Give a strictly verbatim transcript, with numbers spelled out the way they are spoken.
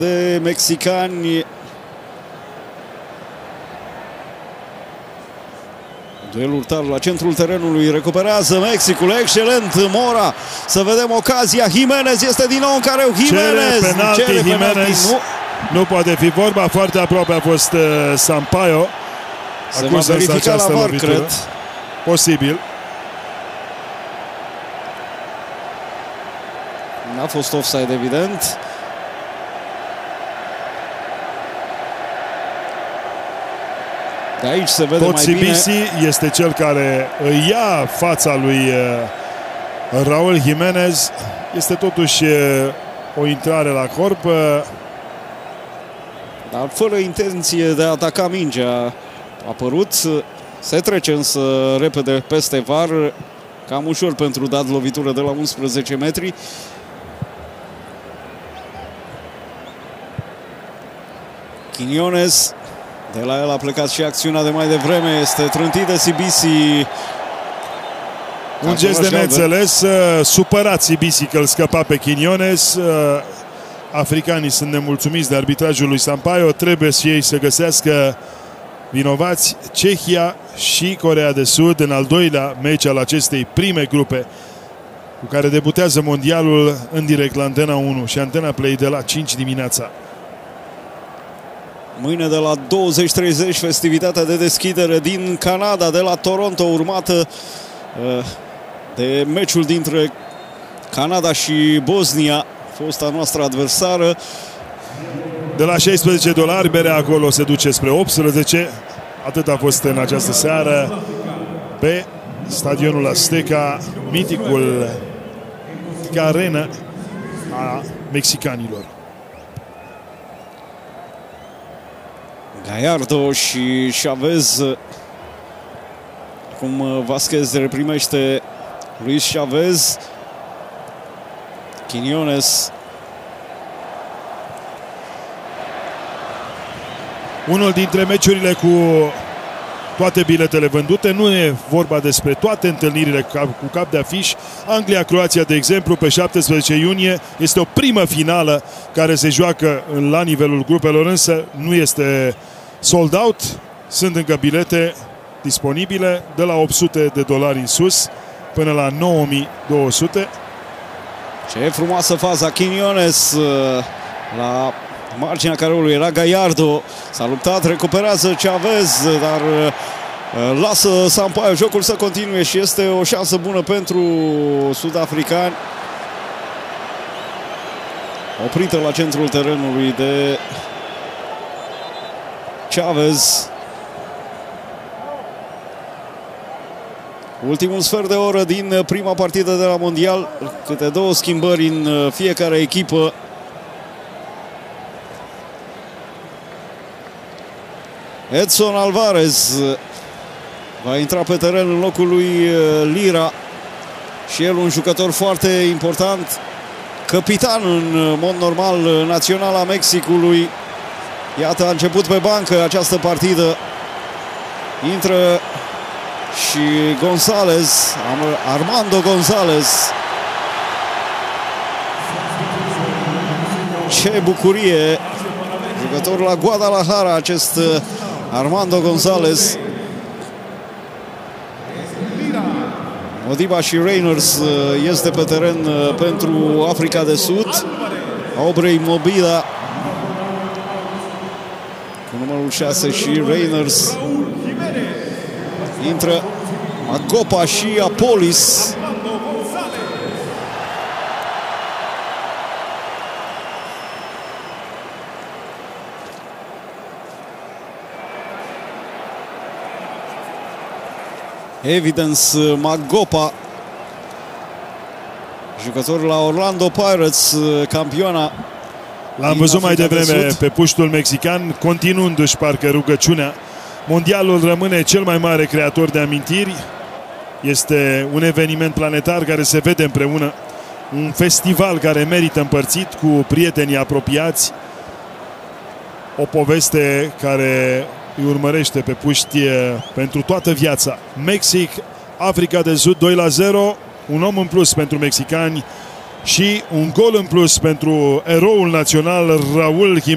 de mexicani. Duelul tare la centrul terenului, recuperează Mexicul, excelent Mora, să vedem ocazia, Jimenez este din nou în careu, Jimenez, cere penalti, cere Jimenez. penalti. Nu. nu poate fi vorba, foarte aproape a fost uh, Sampaio. Se va verifica la V A R, cred. Posibil. N-a fost offside, evident. De aici se vede mai bine. Totsibisi este cel care îi ia fața lui uh, Raul Jimenez. Este totuși uh, o intrare la corp. Uh, Dar fără intenție de a ataca mingea. A apărut, se trece însă repede peste V A R. Cam ușor pentru dat lovitură de la unsprezece metri. Quiñones, de la el a plecat și acțiunea de mai devreme, este trântit de Sibisi. Un gest de neînțeles, supărat Sibisi că îl scăpa pe Quiñones. Africanii sunt nemulțumiți de arbitrajul lui Sampaio, trebuie și ei să găsească vinovați. Cehia și Coreea de Sud în al doilea meci al acestei prime grupe cu care debutează mondialul în direct la Antena unu și Antena Play de la cinci dimineața. Mâine de la douăzeci treizeci festivitatea de deschidere din Canada, de la Toronto, urmată uh, de meciul dintre Canada și Bosnia, fosta noastră adversară. De la șaisprezece dolari, berea acolo se duce spre optsprezece. Atât a fost în această seară pe stadionul Azteca, miticul arena a mexicanilor. Gallardo și Chavez. Acum Vasquez reprimește Luis Chavez. Quiñones. Unul dintre meciurile cu toate biletele vândute. Nu e vorba despre toate întâlnirile cu cap de afiș. Anglia-Croația, de exemplu, pe șaptesprezece iunie. Este o primă finală care se joacă la nivelul grupelor, însă nu este sold out. Sunt încă bilete disponibile de la opt sute de dolari în sus până la nouă mii două sute. Ce frumoasă faza, Quiñones la marginea careului era Gallardo, s-a luptat, recuperează Chavez, dar lasă Sampaio jocul să continue și este o șansă bună pentru sud-africani. Oprită la centrul terenului de Chavez. Ultimul sfert de oră din prima partidă de la Mondial, câte două schimbări în fiecare echipă. Edson Alvarez va intra pe teren în locul lui Lira și el un jucător foarte important, capitan în mod normal național a Mexicului. Iată, a început pe bancă această partidă. Intră și González, Armando González. Ce bucurie! Jucător la Guadalajara, acest Armando González. Modiba și Reyners este pe teren pentru Africa de Sud. Aubrey Mobila cu numărul șase și Reyners. Intră Magopa și Apolis. Evidence Magopa, jucător la Orlando Pirates, campioana. L-am văzut mai devreme pe puștul mexican, continuându-și parcă rugăciunea. Mondialul rămâne cel mai mare creator de amintiri. Este un eveniment planetar care se vede împreună. Un festival care merită împărțit cu prietenii apropiați. O poveste care îi urmărește pe puști pentru toată viața. Mexic, Africa de Sud doi la zero. Un om în plus pentru mexicani. și un gol în plus pentru eroul național Raul Jimenez.